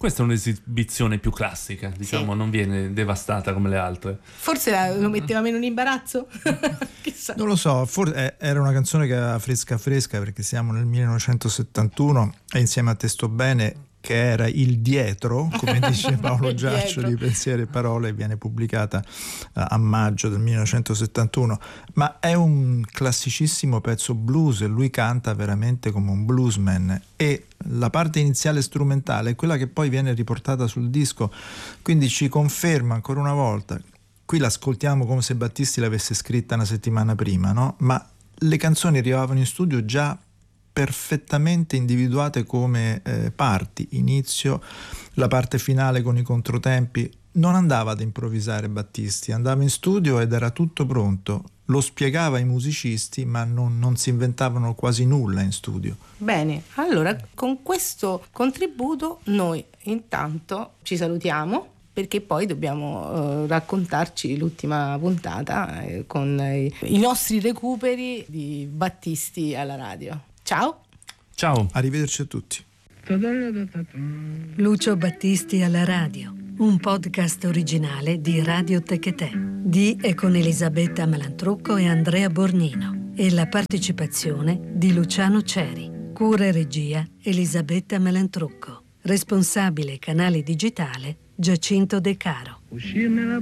Questa è un'esibizione più classica, diciamo, non viene devastata come le altre. Forse lo metteva meno in imbarazzo? Chissà. Non lo so, forse era una canzone che era fresca perché siamo nel 1971 e insieme a Testo Bene, che era il dietro, come dice Paolo Giaccio di Pensieri e Parole, viene pubblicata a maggio del 1971, ma è un classicissimo pezzo blues e lui canta veramente come un bluesman, e la parte iniziale strumentale è quella che poi viene riportata sul disco, quindi ci conferma ancora una volta, qui l'ascoltiamo come se Battisti l'avesse scritta una settimana prima, no? Ma le canzoni arrivavano in studio già perfettamente individuate come parti, inizio, la parte finale con i controtempi. Non andava ad improvvisare Battisti, andava in studio ed era tutto pronto, lo spiegava ai musicisti, ma non si inventavano quasi nulla in studio. Bene, allora con questo contributo noi intanto ci salutiamo, perché poi dobbiamo raccontarci l'ultima puntata con i nostri recuperi di Battisti alla radio. Ciao. Ciao. Arrivederci a tutti. Lucio Battisti alla radio, un podcast originale di Radio Techetè, di e con Elisabetta Malantrucco e Andrea Bornino, e la partecipazione di Luciano Ceri. Cura e regia Elisabetta Malantrucco. Responsabile canale digitale Giacinto De Caro.